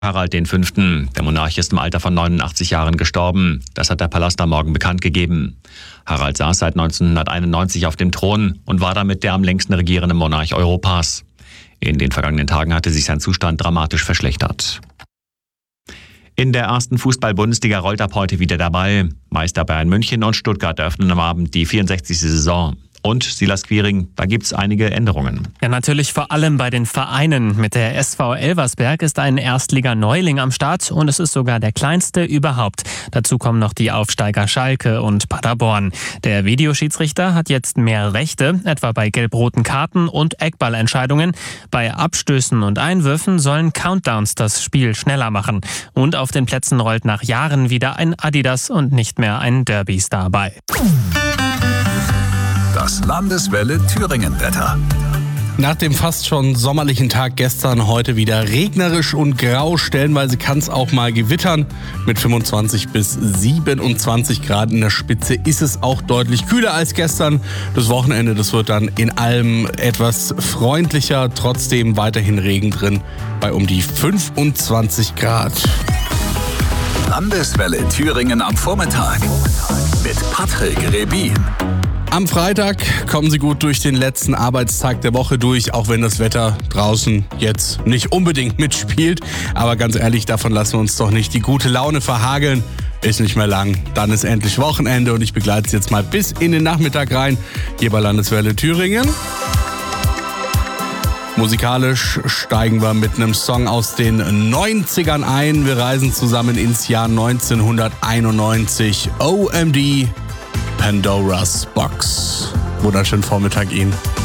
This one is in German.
Harald V. Der Monarch ist im Alter von 89 Jahren gestorben. Das hat der Palast am Morgen bekannt gegeben. Harald saß seit 1991 auf dem Thron und war damit der am längsten regierende Monarch Europas. In den vergangenen Tagen hatte sich sein Zustand dramatisch verschlechtert. In der ersten Fußball-Bundesliga rollt ab heute wieder der Ball. Meister Bayern München und Stuttgart eröffnen am Abend die 64. Saison. Und Silas Quiring, da gibt's einige Änderungen. Ja, natürlich vor allem bei den Vereinen. Mit der SV Elversberg ist ein Erstliga-Neuling am Start und es ist sogar der kleinste überhaupt. Dazu kommen noch die Aufsteiger Schalke und Paderborn. Der Videoschiedsrichter hat jetzt mehr Rechte, etwa bei gelb-roten Karten und Eckballentscheidungen. Bei Abstößen und Einwürfen sollen Countdowns das Spiel schneller machen. Und auf den Plätzen rollt nach Jahren wieder ein Adidas und nicht mehr ein Derby-Star bei. Das Landeswelle Thüringen-Wetter. Nach dem fast schon sommerlichen Tag gestern heute wieder regnerisch und grau. Stellenweise kann es auch mal gewittern. Mit 25 bis 27 Grad in der Spitze ist es auch deutlich kühler als gestern. Das Wochenende, das wird dann in allem etwas freundlicher. Trotzdem weiterhin Regen drin bei um die 25 Grad. Landeswelle Thüringen am Vormittag mit Patrick Rebin. Am Freitag kommen Sie gut durch den letzten Arbeitstag der Woche durch, auch wenn das Wetter draußen jetzt nicht unbedingt mitspielt. Aber ganz ehrlich, davon lassen wir uns doch nicht die gute Laune verhageln. Ist nicht mehr lang, dann ist endlich Wochenende und ich begleite Sie jetzt mal bis in den Nachmittag rein, hier bei Landeswelle Thüringen. Musikalisch steigen wir mit einem Song aus den 90ern ein. Wir reisen zusammen ins Jahr 1991. OMD, Pandora's Box. Wunderschönen Vormittag Ihnen.